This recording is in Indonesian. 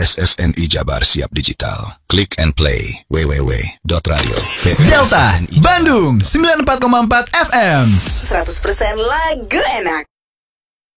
PSSNI Jabar Siap Digital. Click and play www.radio. Delta Bandung 94,4 FM. 100% lagu enak.